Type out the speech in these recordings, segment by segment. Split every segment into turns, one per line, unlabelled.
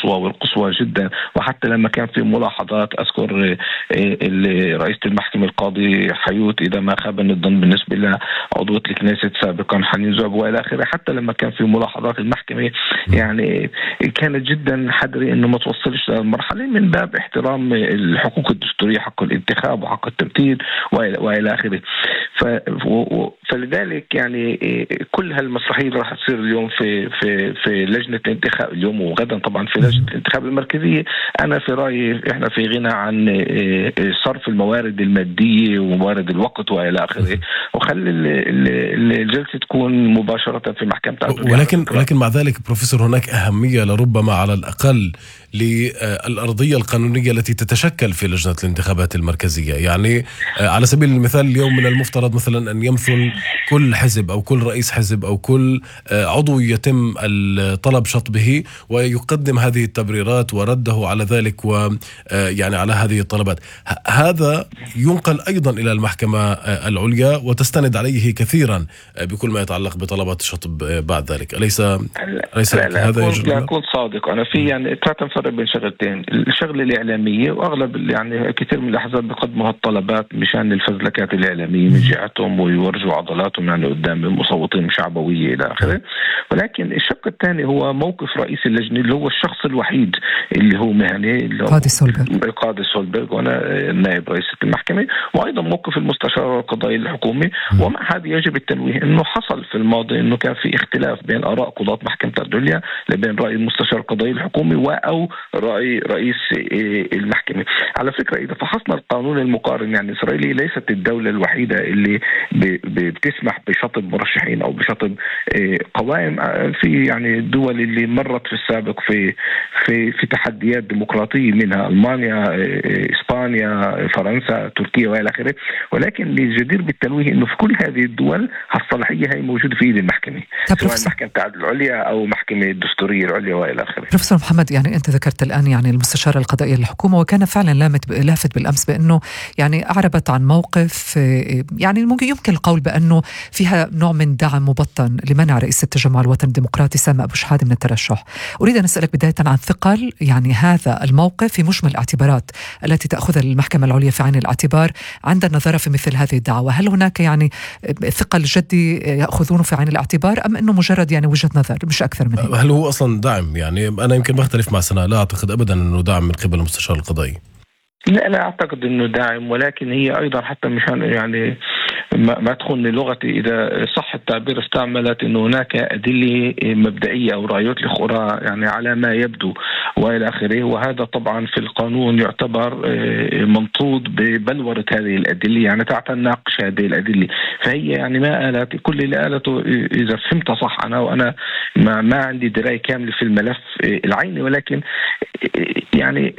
القصوى والقصوى جدا. وحتى لما كان في ملاحظات أذكر رئيس المحكمة القاضي حيوت إذا ما خاب الظن بالنسبة لعضوة الكنيست سابقا حنين زعب وإلى آخره، حتى لما كان في ملاحظات المحكمة يعني كانت جدا حذرة إنه ما توصلش للمرحلة من باب احترام الحقوق الدستورية، حق الانتخاب وحق التمثيل وإلى آخره. فلذلك يعني كل هالمسرحية راح تصير اليوم في لجنة الانتخاب اليوم وغدا طبعا في لجنة الانتخاب المركزية. أنا في رأيي إحنا في غنى عن صرف الموارد المادية وموارد الوقت وإلى آخره، وخلي الجلسة تكون مباشرة في محكمة العدل.
ولكن مع ذلك بروفيسور هناك أهمية لربما على الأقل للأرضية القانونية التي تتشكل في لجنة الانتخابات المركزية. يعني على سبيل المثال اليوم من المفترض مثلا أن يمثل كل حزب أو كل رئيس حزب أو كل عضو يتم الطلب شطبه ويقدم هذه التبريرات ورده على ذلك ويعني على هذه الطلبات. هذا ينقل أيضا إلى المحكمة العليا وتستند عليه كثيرا بكل ما يتعلق بطلبات الشطب بعد ذلك. أليس هذا يجب؟
لا أكون صادق، أنا في يعني تفرق بين شغلتين، الشغلة الإعلامية وأغلب يعني كثير من الأحزاب بيقدموا هالطلبات مشان الفزلكات الإعلامية من جهتهم ويورجوا عضلاتهم يعني قدام المصوتين شعبوية إلى آخره. ولكن الشق الثاني هو موقف رئيس اللجنة اللي هو الشخص الوحيد اللي هو مهني القاضي سولبرغ وأنا نائب رئيس المحكمة، وأيضا موقف المستشار القضائي الحكومي. ومع هذا يجب التنويه إنه حصل في الماضي إنه كان في اختلاف بين آراء قضاة محكمة العدل لبين رأي المستشار القضائي الحكومي أو رأي رئيس المحكمة. على فكرة إذا فحصنا القانون المقارن يعني إسرائيل ليست الدولة الوحيدة اللي بتسمح بشطب مرشحين أو بشطب قوائم. في يعني الدول اللي مرت في السابق في تحديات ديمقراطية منها ألمانيا، إسبانيا، فرنسا، تركيا وإلى آخره. ولكن الجدير بالتنويه إنه في كل هذه الدول الصلاحية هي موجودة في إيد المحكمة، سواء محكمة العدل العليا أو محكمة الدستورية العليا وإلى آخره.
بروفيسور محمد، يعني أنت ذكرت الآن يعني المستشار القضائي للحكومة وكان فعلا لافت بالأمس بأنه يعني أعربت عن موقف يعني ممكن يمكن القول بأنه فيها نوع من دعم مبطن لمنع رئيس التجمع الوطني الديمقراطي سامي أبو شحادة من الترشح. أريد أن أسألك بداية عن ثقل يعني هذا الموقف في مجمل الاعتبارات التي تأخذها المحكمة العليا في عين الاعتبار عند النظر في مثل هذه الدعوة. هل هناك يعني ثقل جدي يأخذونه في عين الاعتبار أم أنه مجرد يعني وجهة نظر مش أكثر من هيك؟
هل هو أصلا دعم؟ يعني أنا يمكن بختلف مع سناء، لا أعتقد أبدا أنه دعم من قبل المستشار القضائي.
لا أعتقد أنه داعم، ولكن هي أيضا حتى مشان يعني ما تخوني لغتي إذا صح التعبير استعملت أنه هناك أدلة مبدئية أو رأيات الأخرى يعني على ما يبدو وإلى آخره. وهذا طبعا في القانون يعتبر منطوط ببلورة هذه الأدلة، يعني تعطى ناقش هذه الأدلة. فهي يعني ما قالت كل اللي قالته إذا فهمت صح أنا وأنا ما عندي دراية كاملة في الملف العيني، ولكن يعني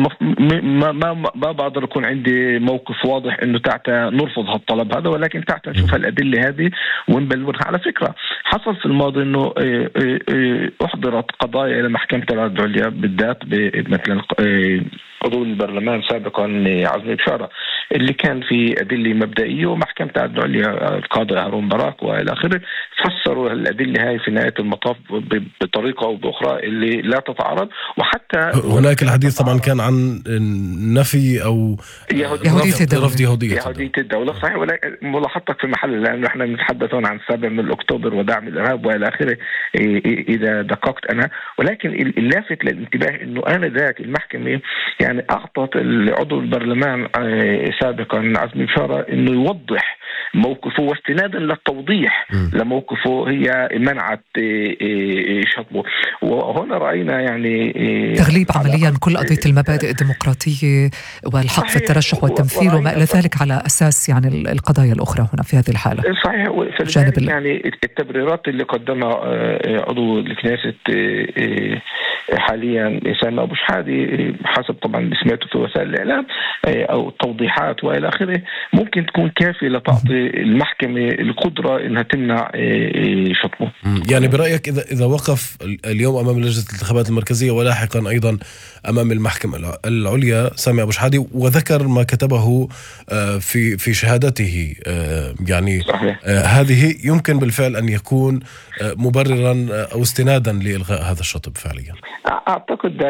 ما بقدر يكون عندي موقف واضح انه تعتى نرفض هالطلب هذا، ولكن تعتى نشوف الادله هذه ونبلورها. على فكره حصل في الماضي انه احضرت قضايا الى محكمه العدل العليا بالذات مثلا عضو البرلمان سابقا عزمي بشاره اللي كان في ادله مبدئيه، ومحكمه العدل العليا القاضي هارون باراك والى اخره فسروا الادله هاي في نهايه المطاف بطريقه او باخرى اللي لا تتعارض. وحتى
هناك الحديث طبعا كان عن نفي او رفض يهودية
الدولة صحيح، ولكن ملاحظتك في محل لأنه احنا نتحدث عن 7 من أكتوبر ودعم الإرهاب وإلى آخره إذا دققت أنا. ولكن اللافت للانتباه إنه أنا ذاك المحكمة يعني أعطت العضو البرلمان سابقا عزمي بشارة إنه يوضح موقفه واستنادا للتوضيح لموقفه هي منعت شطبه. وهنا رأينا يعني
تغليب عمليا كل قضية المبادئ الديمقراطية والحق في الترشح والتمثيل وما إلى ذلك على أساس يعني القضايا الأخرى هنا في هذه الحالة.
صحيح. فلذلك يعني التبريرات اللي قدمها عضو الكنيست حاليا سامي أبو شحادة حسب طبعا اللي سمعته في وسائل الإعلام أو التوضيحات وإلى آخره ممكن تكون كافية لتعطي المحكمة القدرة إنها تمنع شطبه.
يعني برأيك إذا وقف اليوم أمام لجنة الانتخابات المركزية ولاحقا أيضا أمام المحكمة العليا سامي أبو شحادة وذكر ما كتبه في شهادته يعني هذه يمكن بالفعل أن يكون مبررا أو استنادا لإلغاء هذا الشطب فعليا؟
أعتقد